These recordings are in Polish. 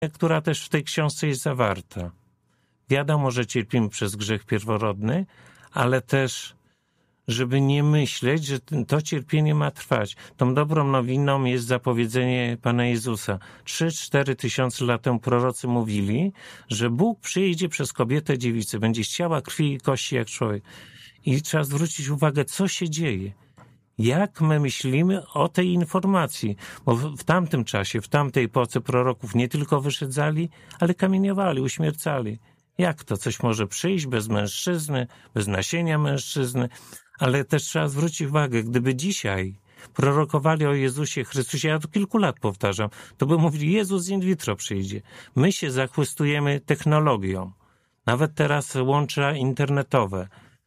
która też w tej książce jest zawarta. Wiadomo, że cierpimy przez grzech pierworodny, ale też, żeby nie myśleć, że to cierpienie ma trwać. Tą dobrą nowiną jest zapowiedzenie Pana Jezusa. 3-4 tysiące lat temu prorocy mówili, że Bóg przyjdzie przez kobietę dziewicę, będzie z ciała, krwi i kości jak człowiek. I trzeba zwrócić uwagę, co się dzieje. Jak my myślimy o tej informacji? Bo w tamtym czasie, w tamtej epoce proroków nie tylko wyszedzali, ale kamieniowali, uśmiercali. Jak to? Coś może przyjść bez mężczyzny, bez nasienia mężczyzny? Ale też trzeba zwrócić uwagę, gdyby dzisiaj prorokowali o Jezusie Chrystusie, ja to kilku lat powtarzam, to by mówili, Jezus in vitro przyjdzie. My się zachłystujemy technologią. Nawet teraz łącza internetowe,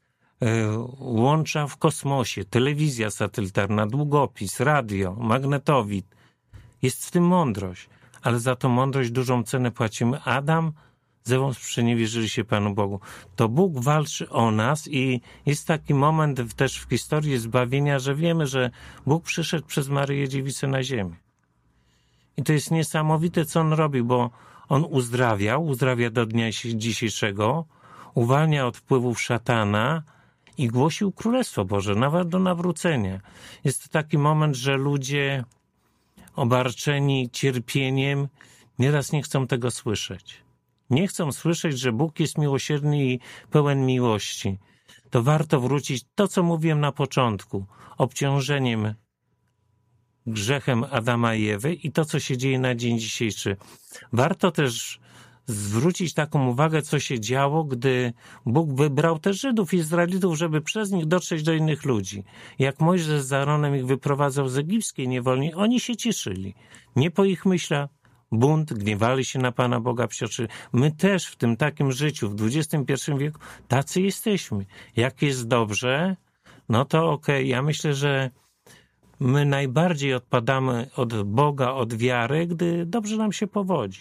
łącza w kosmosie, telewizja satelitarna, długopis, radio, magnetowid. Jest w tym mądrość, ale za tą mądrość dużą cenę płacimy. Adam z Ewą sprzeniewierzyli się Panu Bogu. To Bóg walczy o nas i jest taki moment też w historii zbawienia, że wiemy, że Bóg przyszedł przez Maryję Dziewicę na ziemię. I to jest niesamowite, co On robi, bo On uzdrawia do dnia dzisiejszego, uwalnia od wpływów szatana i głosił Królestwo Boże, nawet do nawrócenia. Jest to taki moment, że ludzie obarczeni cierpieniem nieraz nie chcą tego słyszeć. Nie chcą słyszeć, że Bóg jest miłosierny i pełen miłości. To warto wrócić to, co mówiłem na początku, obciążeniem grzechem Adama i Ewy i to, co się dzieje na dzień dzisiejszy. Warto też zwrócić taką uwagę, co się działo, gdy Bóg wybrał też Żydów, Izraelitów, żeby przez nich dotrzeć do innych ludzi. Jak Mojżesz z Aaronem ich wyprowadzał z egipskiej niewolni, oni się cieszyli. Nie po ich myślach, bunt, gniewali się na Pana Boga, psioczyli. My też w tym takim życiu, w XXI wieku, tacy jesteśmy. Jak jest dobrze, no to okej. Ja myślę, że my najbardziej odpadamy od Boga, od wiary, gdy dobrze nam się powodzi.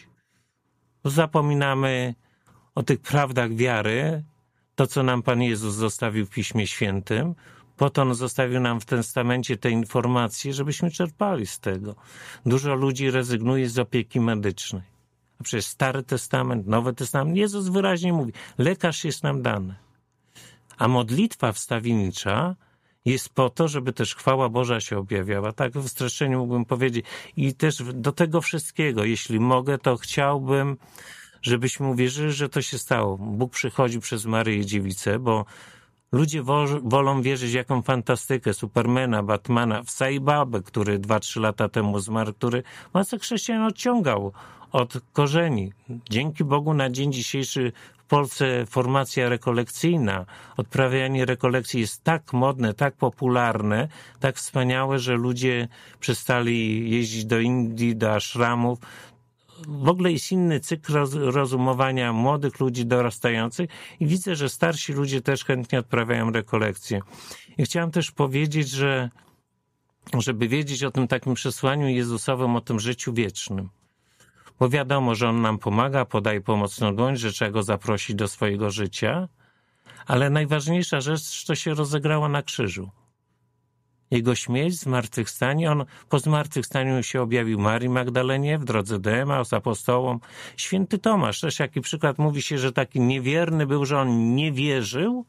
Zapominamy o tych prawdach wiary, to, co nam Pan Jezus zostawił w Piśmie Świętym. Po to On zostawił nam w Testamencie te informacje, żebyśmy czerpali z tego. Dużo ludzi rezygnuje z opieki medycznej. A przecież Stary Testament, Nowy Testament, Jezus wyraźnie mówi, lekarz jest nam dany. A modlitwa wstawiennicza jest po to, żeby też chwała Boża się objawiała. Tak w streszczeniu mógłbym powiedzieć. I też do tego wszystkiego, jeśli mogę, to chciałbym, żebyśmy uwierzyli, że to się stało. Bóg przychodzi przez Maryję Dziewicę, bo ludzie wolą wierzyć w jaką fantastykę, Supermana, Batmana, w Saibabę, który 2-3 lata temu zmarł, który masę chrześcijan odciągał od korzeni. Dzięki Bogu na dzień dzisiejszy w Polsce formacja rekolekcyjna, odprawianie rekolekcji jest tak modne, tak popularne, tak wspaniałe, że ludzie przestali jeździć do Indii, do ashramów. W ogóle jest inny cykl rozumowania młodych ludzi dorastających i widzę, że starsi ludzie też chętnie odprawiają rekolekcje. I chciałem też powiedzieć, że żeby wiedzieć o tym takim przesłaniu Jezusowym, o tym życiu wiecznym. Bo wiadomo, że On nam pomaga, podaje pomocną dłoń, że trzeba Go zaprosić do swojego życia, ale najważniejsza rzecz to się rozegrała na krzyżu. Jego śmierć, zmartwychwstanie, On po zmartwychwstaniu się objawił Marii Magdalenie w drodze do Emaus, apostołom. Święty Tomasz, też jaki przykład, mówi się, że taki niewierny był, że on nie wierzył,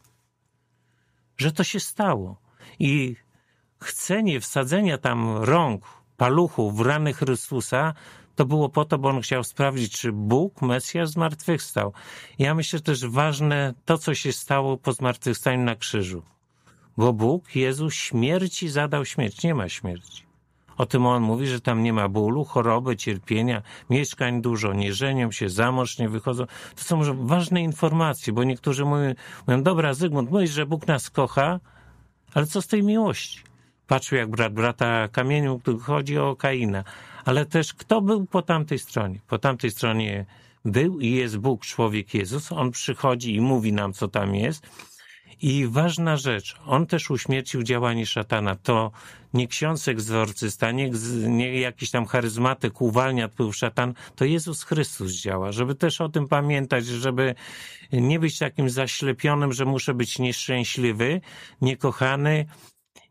że to się stało. I chcenie wsadzenia tam rąk, paluchów w rany Chrystusa, to było po to, bo on chciał sprawdzić, czy Bóg, Mesjasz, zmartwychwstał. Ja myślę też ważne to, co się stało po zmartwychwstaniu na krzyżu. Bo Bóg, Jezus, śmierci zadał śmierć. Nie ma śmierci. O tym On mówi, że tam nie ma bólu, choroby, cierpienia, mieszkań dużo, nie żenią się, za mąż nie wychodzą. To są może ważne informacje, bo niektórzy mówią, dobra, Zygmunt, mówisz, że Bóg nas kocha, ale co z tej miłości? Patrzył, jak brat brata kamienił, tu chodzi o Kaina. Ale też kto był po tamtej stronie? Po tamtej stronie był i jest Bóg, człowiek Jezus. On przychodzi i mówi nam, co tam jest. I ważna rzecz, On też uśmiercił działanie szatana. To nie ksiądz egzorcysta, nie jakiś tam charyzmatyk uwalnia wpływ szatan, to Jezus Chrystus działa. Żeby też o tym pamiętać, żeby nie być takim zaślepionym, że muszę być nieszczęśliwy, niekochany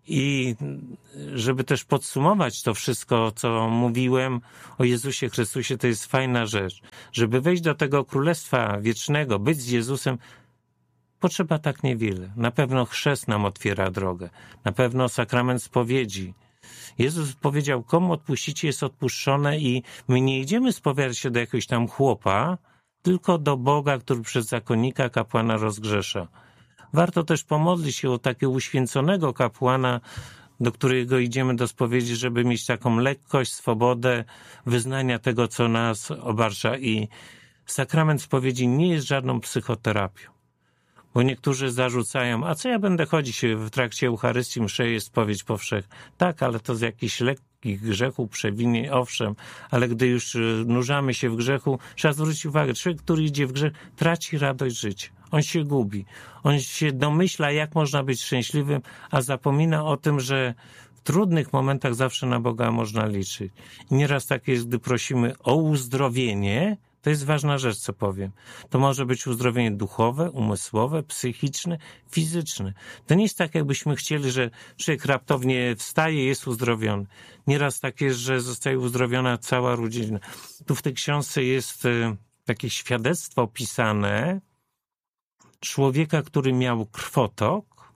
I żeby też podsumować to wszystko, co mówiłem o Jezusie Chrystusie, to jest fajna rzecz. Żeby wejść do tego Królestwa Wiecznego, być z Jezusem, potrzeba tak niewiele. Na pewno chrzest nam otwiera drogę. Na pewno sakrament spowiedzi. Jezus powiedział, komu odpuścicie, jest odpuszczone i my nie idziemy spowiadać się do jakiegoś tam chłopa, tylko do Boga, który przez zakonnika, kapłana rozgrzesza. Warto też pomodlić się o takiego uświęconego kapłana, do którego idziemy do spowiedzi, żeby mieć taką lekkość, swobodę wyznania tego, co nas obarcza. I sakrament spowiedzi nie jest żadną psychoterapią. Bo niektórzy zarzucają, a co ja będę chodzić w trakcie Eucharystii, mszy jest spowiedź powszechna. Tak, ale to z jakichś lekkich grzechów, przewinień, owszem, ale gdy już nurzamy się w grzechu, trzeba zwrócić uwagę, człowiek, który idzie w grzech, traci radość życia. On się gubi. On się domyśla, jak można być szczęśliwym, a zapomina o tym, że w trudnych momentach zawsze na Boga można liczyć. I nieraz tak jest, gdy prosimy o uzdrowienie, to jest ważna rzecz, co powiem. To może być uzdrowienie duchowe, umysłowe, psychiczne, fizyczne. To nie jest tak, jakbyśmy chcieli, że człowiek raptownie wstaje i jest uzdrowiony. Nieraz tak jest, że zostaje uzdrowiona cała rodzina. Tu w tej książce jest takie świadectwo opisane człowieka, który miał krwotok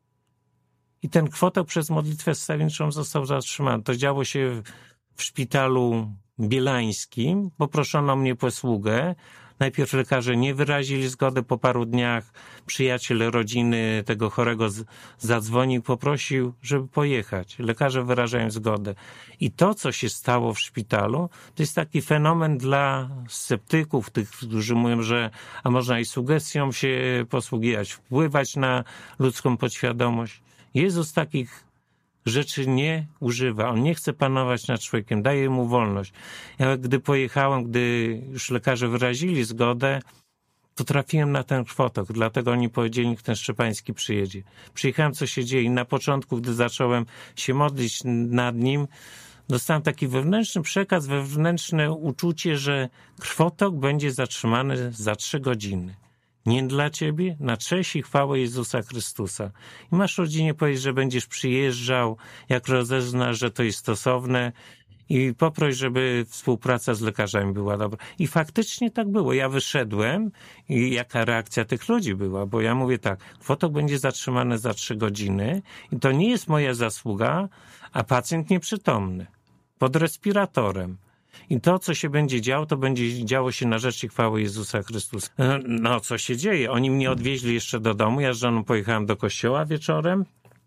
i ten krwotok przez modlitwę wstawienniczą został zatrzymany. To działo się w szpitalu bielańskim. Poproszono mnie posługę. Najpierw lekarze nie wyrazili zgody. Po paru dniach przyjaciel rodziny tego chorego zadzwonił, poprosił, żeby pojechać. Lekarze wyrażają zgodę. I to, co się stało w szpitalu, to jest taki fenomen dla sceptyków, tych, którzy mówią, że a można i sugestią się posługiwać, wpływać na ludzką podświadomość. Jezus takich rzeczy nie używa. On nie chce panować nad człowiekiem, daje mu wolność. Ja gdy pojechałem, gdy już lekarze wyrazili zgodę, to trafiłem na ten krwotok, dlatego oni powiedzieli, niech ten Szczepański przyjedzie. Przyjechałem, co się dzieje i na początku, gdy zacząłem się modlić nad nim, dostałem taki wewnętrzny przekaz, wewnętrzne uczucie, że krwotok będzie zatrzymany za 3 godziny. Nie dla ciebie, na cześć i chwałę Jezusa Chrystusa. I masz rodzinie powiedzieć, że będziesz przyjeżdżał, jak rozeznasz, że to jest stosowne i poproś, żeby współpraca z lekarzami była dobra. I faktycznie tak było. Ja wyszedłem i jaka reakcja tych ludzi była, bo ja mówię tak, krwotok będzie zatrzymany za 3 godziny i to nie jest moja zasługa, a pacjent nieprzytomny, pod respiratorem. I to, co się będzie działo, to będzie działo się na rzecz i chwały Jezusa Chrystusa. No, co się dzieje? Oni mnie odwieźli jeszcze do domu. Ja z żoną pojechałem do kościoła wieczorem.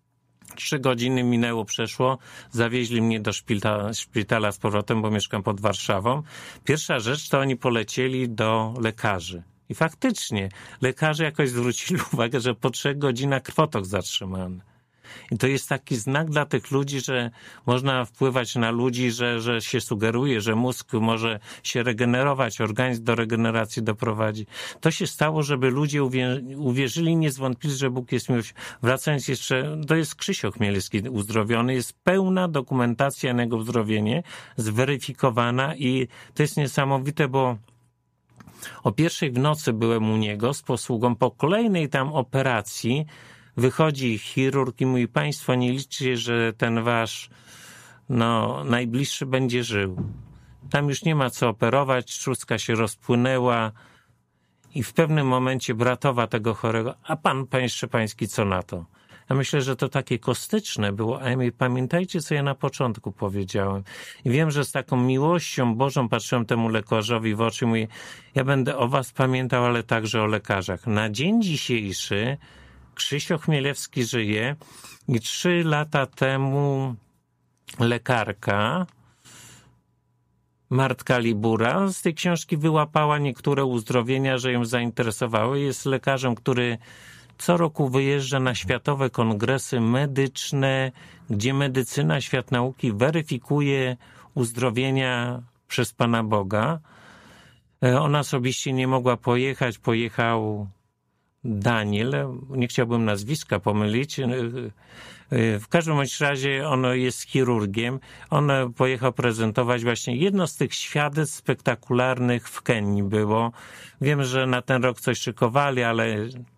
3 godziny minęło, przeszło. Zawieźli mnie do szpitala z powrotem, bo mieszkam pod Warszawą. Pierwsza rzecz to oni polecieli do lekarzy. I faktycznie lekarze jakoś zwrócili uwagę, że po 3 godzinach krwotok zatrzymany. I to jest taki znak dla tych ludzi, że można wpływać na ludzi, że się sugeruje, że mózg może się regenerować, organizm do regeneracji doprowadzi. To się stało, żeby ludzie uwierzyli, nie zwątpili, że Bóg jest miłością. Wracając jeszcze, to jest Krzysio Chmielewski uzdrowiony, jest pełna dokumentacja na jego uzdrowienie, zweryfikowana i to jest niesamowite, bo o 1:00 w nocy byłem u niego z posługą, po kolejnej tam operacji wychodzi chirurg i mówi, państwo nie liczcie, że ten wasz najbliższy będzie żył. Tam już nie ma co operować, trzustka się rozpłynęła i w pewnym momencie bratowa tego chorego, a panie Szczepański, co na to? Ja myślę, że to takie kostyczne było, a ja mówię, pamiętajcie, co ja na początku powiedziałem. I wiem, że z taką miłością Bożą patrzyłem temu lekarzowi w oczy i mówię, ja będę o was pamiętał, ale także o lekarzach. Na dzień dzisiejszy Krzysio Chmielewski żyje i 3 lata temu lekarka Martka Libura z tej książki wyłapała niektóre uzdrowienia, że ją zainteresowały. Jest lekarzem, który co roku wyjeżdża na światowe kongresy medyczne, gdzie medycyna, świat nauki weryfikuje uzdrowienia przez Pana Boga. Ona osobiście nie mogła pojechać, pojechał Daniel, nie chciałbym nazwiska pomylić. W każdym bądź razie on jest chirurgiem. On pojechał prezentować właśnie jedno z tych świadectw spektakularnych w Kenii było. Wiem, że na ten rok coś szykowali, ale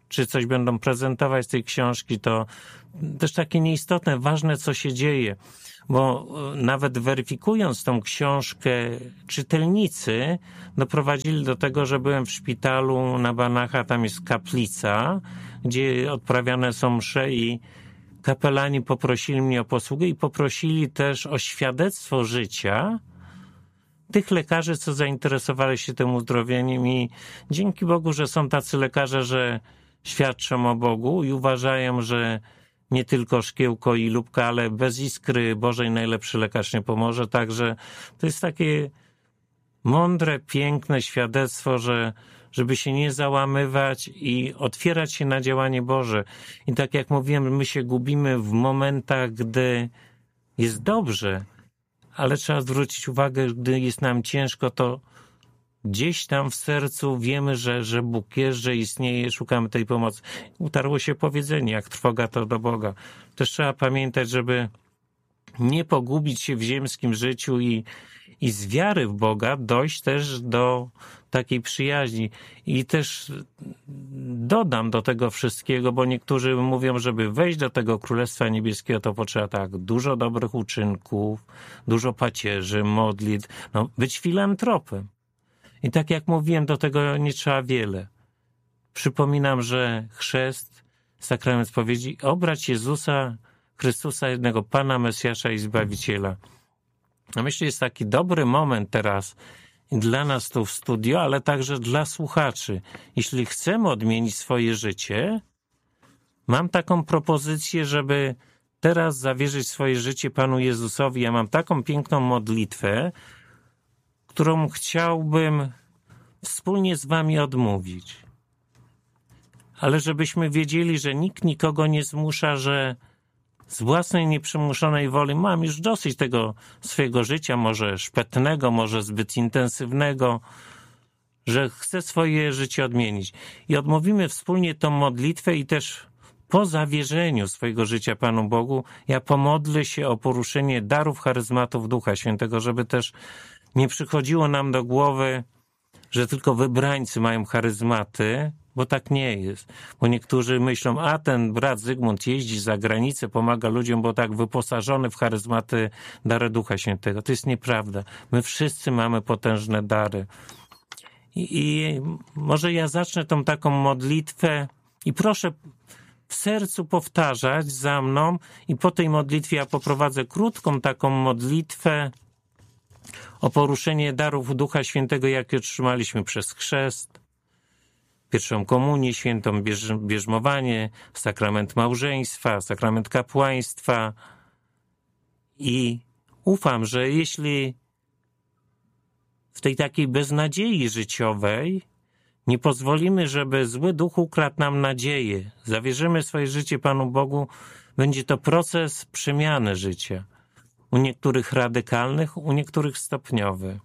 czy coś będą prezentować z tej książki, to też takie nieistotne, ważne, co się dzieje. Bo nawet weryfikując tą książkę, czytelnicy doprowadzili do tego, że byłem w szpitalu na Banacha, tam jest kaplica, gdzie odprawiane są msze i kapelani poprosili mnie o posługę i poprosili też o świadectwo życia tych lekarzy, co zainteresowali się tym uzdrowieniem i dzięki Bogu, że są tacy lekarze, że świadczą o Bogu i uważają, że nie tylko szkiełko i lubka, ale bez iskry Bożej najlepszy lekarz nie pomoże. Także to jest takie mądre, piękne świadectwo, żeby się nie załamywać i otwierać się na działanie Boże. I tak jak mówiłem, my się gubimy w momentach, gdy jest dobrze, ale trzeba zwrócić uwagę, gdy jest nam ciężko, to gdzieś tam w sercu wiemy, że Bóg jest, że istnieje, szukamy tej pomocy. Utarło się powiedzenie, jak trwoga to do Boga. Też trzeba pamiętać, żeby nie pogubić się w ziemskim życiu i z wiary w Boga dojść też do takiej przyjaźni. I też dodam do tego wszystkiego, bo niektórzy mówią, żeby wejść do tego Królestwa Niebieskiego, to potrzeba tak dużo dobrych uczynków, dużo pacierzy, modlitw, być filantropem. I tak jak mówiłem, do tego nie trzeba wiele. Przypominam, że chrzest, sakrament spowiedzi, obrać Jezusa Chrystusa, jednego Pana, Mesjasza i Zbawiciela. Myślę, jest taki dobry moment teraz dla nas tu w studio, ale także dla słuchaczy. Jeśli chcemy odmienić swoje życie, mam taką propozycję, żeby teraz zawierzyć swoje życie Panu Jezusowi. Ja mam taką piękną modlitwę, którą chciałbym wspólnie z wami odmówić. Ale żebyśmy wiedzieli, że nikt nikogo nie zmusza, że z własnej nieprzymuszonej woli mam już dosyć tego swojego życia, może szpetnego, może zbyt intensywnego, że chcę swoje życie odmienić. I odmówimy wspólnie tą modlitwę i też po zawierzeniu swojego życia Panu Bogu, ja pomodlę się o poruszenie darów charyzmatów Ducha Świętego, żeby też nie przychodziło nam do głowy, że tylko wybrańcy mają charyzmaty, bo tak nie jest. Bo niektórzy myślą, a ten brat Zygmunt jeździ za granicę, pomaga ludziom, bo tak wyposażony w charyzmaty dary Ducha Świętego. To jest nieprawda. My wszyscy mamy potężne dary. I może ja zacznę tą taką modlitwę i proszę w sercu powtarzać za mną i po tej modlitwie ja poprowadzę krótką taką modlitwę o poruszenie darów Ducha Świętego, jakie otrzymaliśmy przez chrzest, pierwszą komunię świętą, bierzmowanie, sakrament małżeństwa, sakrament kapłaństwa. I ufam, że jeśli w tej takiej beznadziei życiowej nie pozwolimy, żeby zły duch ukradł nam nadzieję, zawierzymy swoje życie Panu Bogu, będzie to proces przemiany życia. U niektórych radykalnych, u niektórych stopniowy.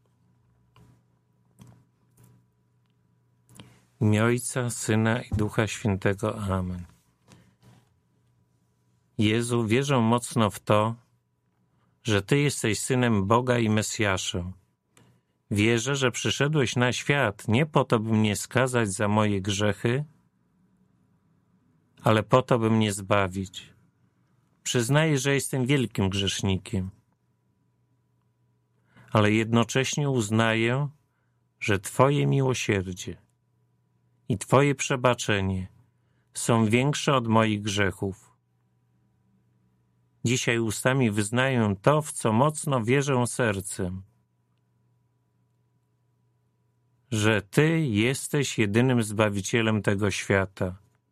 W imię Ojca, Syna i Ducha Świętego. Amen. Jezu, wierzę mocno w to, że Ty jesteś Synem Boga i Mesjaszem. Wierzę, że przyszedłeś na świat nie po to, by mnie skazać za moje grzechy, ale po to, by mnie zbawić. Przyznaję, że jestem wielkim grzesznikiem, ale jednocześnie uznaję, że Twoje miłosierdzie i Twoje przebaczenie są większe od moich grzechów. Dzisiaj ustami wyznaję to, w co mocno wierzę sercem, że Ty jesteś jedynym Zbawicielem tego świata.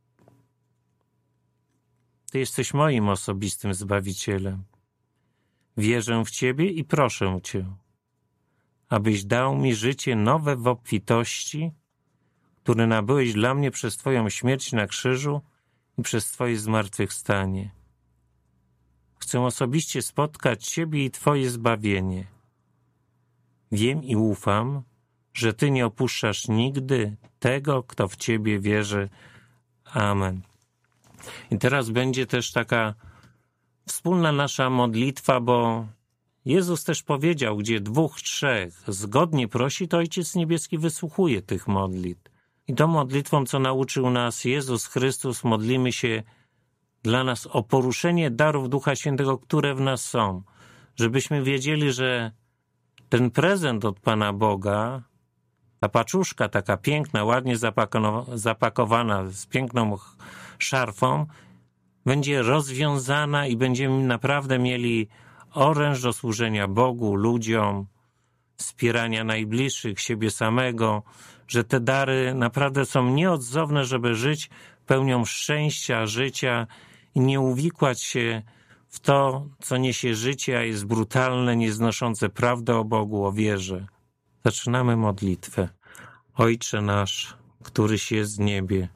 Ty jesteś moim osobistym Zbawicielem. Wierzę w Ciebie i proszę Cię, abyś dał mi życie nowe w obfitości, które nabyłeś dla mnie przez Twoją śmierć na krzyżu i przez Twoje zmartwychwstanie. Chcę osobiście spotkać Ciebie i Twoje zbawienie. Wiem i ufam, że Ty nie opuszczasz nigdy tego, kto w Ciebie wierzy. Amen. I teraz będzie też taka wspólna nasza modlitwa, bo Jezus też powiedział, gdzie 2, 3 zgodnie prosi, to Ojciec Niebieski wysłuchuje tych modlitw. I tą modlitwą, co nauczył nas Jezus Chrystus, modlimy się dla nas o poruszenie darów Ducha Świętego, które w nas są. Żebyśmy wiedzieli, że ten prezent od Pana Boga, ta paczuszka taka piękna, ładnie zapakowana z piękną szarfą, będzie rozwiązana i będziemy naprawdę mieli oręż do służenia Bogu, ludziom, wspierania najbliższych, siebie samego, że te dary naprawdę są nieodzowne, żeby żyć pełnią szczęścia, życia i nie uwikłać się w to, co niesie życie, a jest brutalne, nieznoszące prawdę o Bogu, o wierze. Zaczynamy modlitwę. Ojcze nasz, któryś jest w niebie,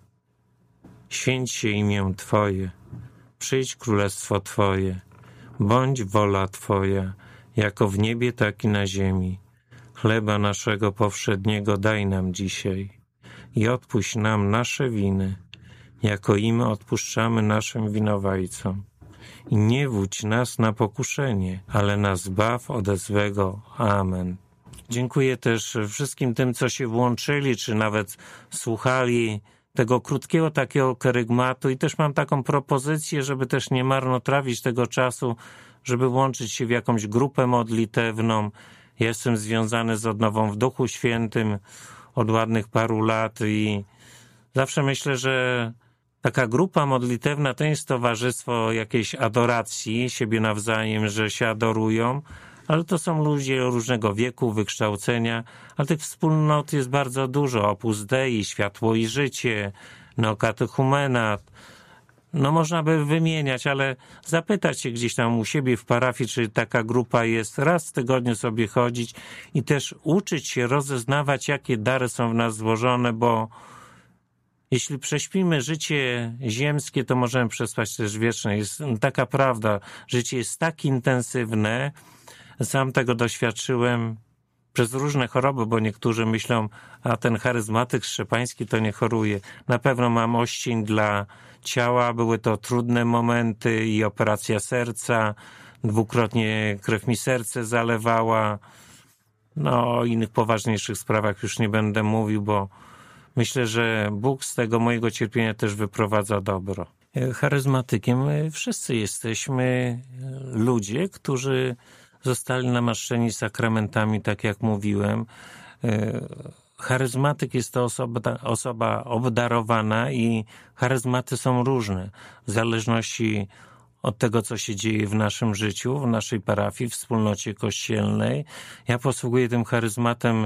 święć się imię Twoje, przyjdź królestwo Twoje, bądź wola Twoja, jako w niebie, tak i na ziemi. Chleba naszego powszedniego daj nam dzisiaj i odpuść nam nasze winy, jako i my odpuszczamy naszym winowajcom. I nie wódź nas na pokuszenie, ale nas zbaw ode złego. Amen. Dziękuję też wszystkim tym, co się włączyli, czy nawet słuchali tego krótkiego takiego kerygmatu i też mam taką propozycję, żeby też nie marnotrawić tego czasu, żeby włączyć się w jakąś grupę modlitewną. Ja jestem związany z Odnową w Duchu Świętym od ładnych paru lat i zawsze myślę, że taka grupa modlitewna to jest towarzystwo jakiejś adoracji siebie nawzajem, że się adorują, ale to są ludzie różnego wieku, wykształcenia, ale tych wspólnot jest bardzo dużo. Opus Dei, Światło i Życie, Neokatechumenat. No można by wymieniać, ale zapytać się gdzieś tam u siebie w parafii, czy taka grupa jest, raz w tygodniu sobie chodzić i też uczyć się rozeznawać, jakie dary są w nas złożone, bo jeśli prześpimy życie ziemskie, to możemy przespać też wieczne. Jest taka prawda, życie jest tak intensywne, sam tego doświadczyłem przez różne choroby, bo niektórzy myślą, a ten charyzmatyk szczepański to nie choruje. Na pewno mam oścień dla ciała, były to trudne momenty i operacja serca, dwukrotnie krew mi serce zalewała. No, o innych poważniejszych sprawach już nie będę mówił, bo myślę, że Bóg z tego mojego cierpienia też wyprowadza dobro. Charyzmatykiem wszyscy jesteśmy ludzie, którzy zostali namaszczeni sakramentami, tak jak mówiłem. Charyzmatyk jest to osoba obdarowana i charyzmaty są różne w zależności od tego, co się dzieje w naszym życiu, w naszej parafii, w wspólnocie kościelnej. Ja posługuję tym charyzmatem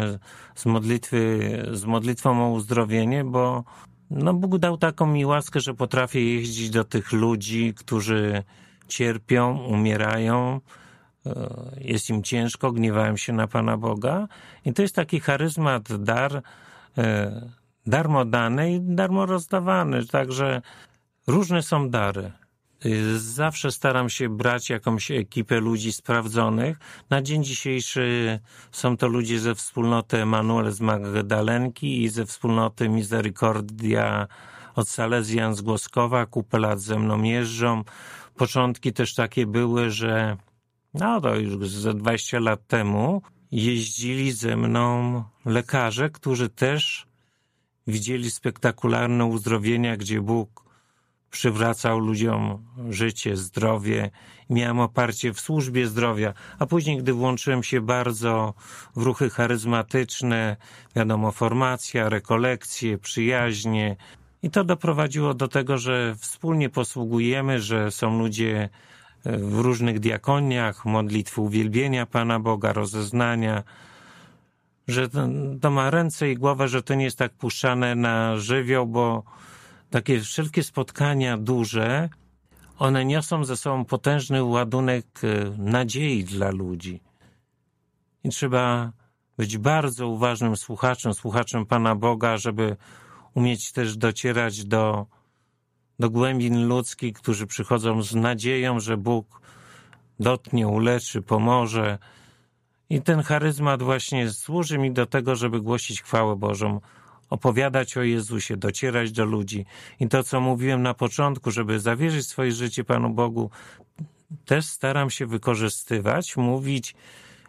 z modlitwą o uzdrowienie, bo Bóg dał taką mi łaskę, że potrafię jeździć do tych ludzi, którzy cierpią, umierają, jest im ciężko, gniewają się na Pana Boga i to jest taki charyzmat, dar, darmo dany i darmo rozdawany, także różne są dary. Zawsze staram się brać jakąś ekipę ludzi sprawdzonych. Na dzień dzisiejszy są to ludzie ze wspólnoty Emanuel z Magdalenki i ze wspólnoty Misericordia od Salezjan z Głoskowa. Kupę lat ze mną jeżdżą. Początki też takie były, że to już ze 20 lat temu jeździli ze mną lekarze, którzy też widzieli spektakularne uzdrowienia, gdzie Bóg przywracał ludziom życie, zdrowie. Miałem oparcie w służbie zdrowia, a później, gdy włączyłem się bardzo w ruchy charyzmatyczne, wiadomo, formacja, rekolekcje, przyjaźnie i to doprowadziło do tego, że wspólnie posługujemy, że są ludzie w różnych diakoniach, modlitwy uwielbienia Pana Boga, rozeznania, że to ma ręce i głowę, że to nie jest tak puszczane na żywioł, bo takie wszelkie spotkania duże, one niosą ze sobą potężny ładunek nadziei dla ludzi. I trzeba być bardzo uważnym słuchaczem Pana Boga, żeby umieć też docierać do głębin ludzkich, którzy przychodzą z nadzieją, że Bóg dotknie, uleczy, pomoże. I ten charyzmat właśnie służy mi do tego, żeby głosić chwałę Bożą, opowiadać o Jezusie, docierać do ludzi. I to, co mówiłem na początku, żeby zawierzyć swoje życie Panu Bogu, też staram się wykorzystywać, mówić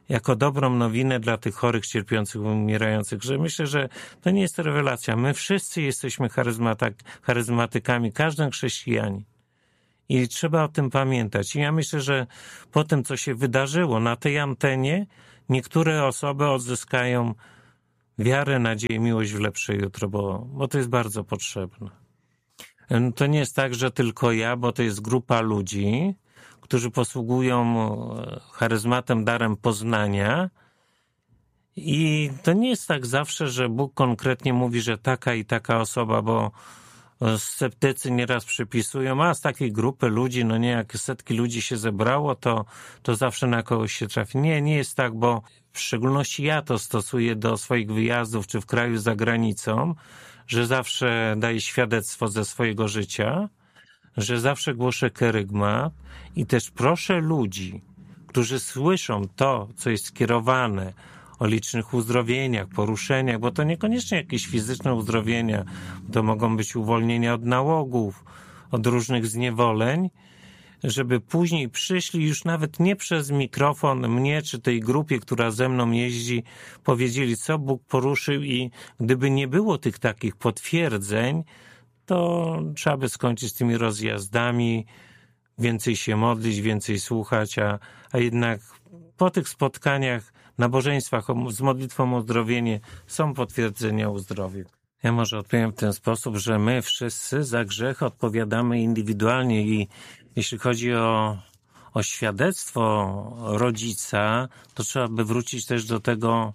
jako dobrą nowinę dla tych chorych, cierpiących, umierających, że myślę, że to nie jest rewelacja. My wszyscy jesteśmy charyzmatykami, każdy chrześcijanin. I trzeba o tym pamiętać. I ja myślę, że po tym, co się wydarzyło na tej antenie, niektóre osoby odzyskają wiarę, nadzieję, miłość w lepsze jutro, bo to jest bardzo potrzebne. To nie jest tak, że tylko ja, bo to jest grupa ludzi, którzy posługują charyzmatem, darem poznania. I to nie jest tak zawsze, że Bóg konkretnie mówi, że taka i taka osoba, bo sceptycy nieraz przypisują, a z takiej grupy ludzi, no nie, jak setki ludzi się zebrało, to zawsze na kogoś się trafi. Nie jest tak, bo w szczególności ja to stosuję do swoich wyjazdów, czy w kraju za granicą, że zawsze daję świadectwo ze swojego życia, że zawsze głoszę kerygmat i też proszę ludzi, którzy słyszą to, co jest skierowane o licznych uzdrowieniach, poruszeniach, bo to niekoniecznie jakieś fizyczne uzdrowienia, to mogą być uwolnienia od nałogów, od różnych zniewoleń, żeby później przyszli już nawet nie przez mikrofon mnie czy tej grupie, która ze mną jeździ, powiedzieli, co Bóg poruszył i gdyby nie było tych takich potwierdzeń, to trzeba by skończyć z tymi rozjazdami, więcej się modlić, więcej słuchać, a jednak po tych spotkaniach, nabożeństwach z modlitwą o uzdrowienie są potwierdzenia uzdrowień. Ja może odpowiem w ten sposób, że my wszyscy za grzech odpowiadamy indywidualnie i jeśli chodzi o świadectwo rodzica, to trzeba by wrócić też do tego,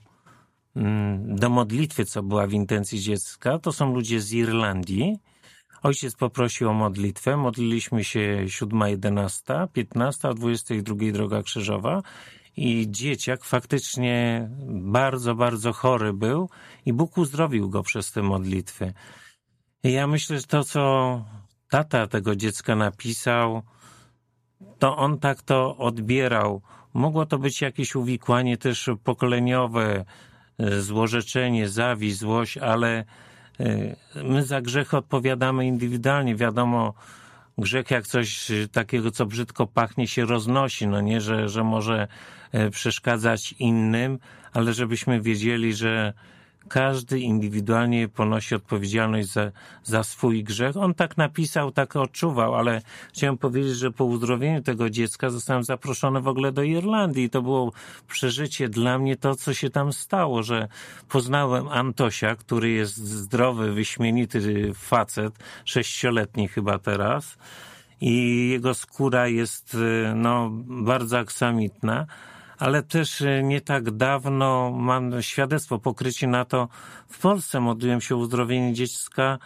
do modlitwy, co była w intencji dziecka. To są ludzie z Irlandii. Ojciec poprosił o modlitwę. Modliliśmy się 7:11, 15, o 22 Droga Krzyżowa. I dzieciak faktycznie bardzo, bardzo chory był i Bóg uzdrowił go przez te modlitwy. I ja myślę, że to, co tata tego dziecka napisał, to on tak to odbierał. Mogło to być jakieś uwikłanie też pokoleniowe, złorzeczenie, zawiść, złość, ale my za grzech odpowiadamy indywidualnie. Wiadomo, grzech jak coś takiego, co brzydko pachnie, się roznosi, no nie, że może przeszkadzać innym, ale żebyśmy wiedzieli, że każdy indywidualnie ponosi odpowiedzialność za swój grzech. On tak napisał, tak odczuwał, ale chciałem powiedzieć, że po uzdrowieniu tego dziecka zostałem zaproszony w ogóle do Irlandii i to było przeżycie dla mnie to, co się tam stało, że poznałem Antosia, który jest zdrowy, wyśmienity facet, 6-letni chyba teraz i jego skóra jest bardzo aksamitna. Ale też nie tak dawno mam świadectwo, pokrycie na to. W Polsce modliłem się o uzdrowienie dziecka,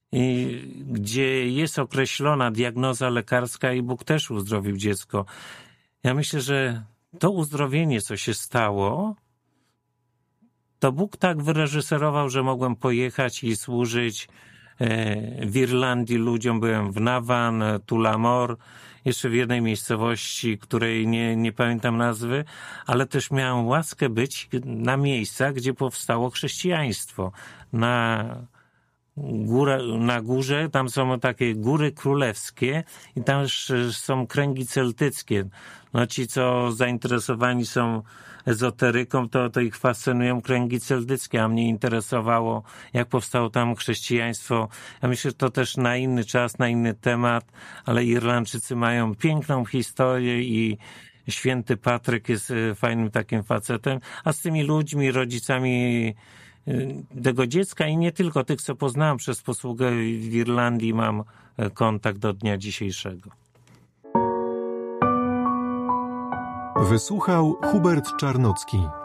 gdzie jest określona diagnoza lekarska i Bóg też uzdrowił dziecko. Ja myślę, że to uzdrowienie, co się stało, to Bóg tak wyreżyserował, że mogłem pojechać i służyć w Irlandii ludziom. Byłem w Navan, Tullamore, jeszcze w jednej miejscowości, której nie pamiętam nazwy, ale też miałem łaskę być na miejscach, gdzie powstało chrześcijaństwo. Na górze, tam są takie góry królewskie i tam są kręgi celtyckie. No ci, co zainteresowani są ezoteryką, to ich fascynują kręgi celtyckie, a mnie interesowało, jak powstało tam chrześcijaństwo. Ja myślę, że to też na inny czas, na inny temat, ale Irlandczycy mają piękną historię i święty Patryk jest fajnym takim facetem, a z tymi ludźmi, rodzicami tego dziecka i nie tylko tych, co poznałem przez posługę w Irlandii, mam kontakt do dnia dzisiejszego. Wysłuchał Hubert Czarnocki.